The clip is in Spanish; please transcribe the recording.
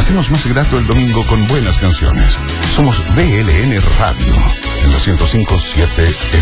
Hacemos más grato el domingo con buenas canciones. Somos BLN Radio en la 105.7 FM.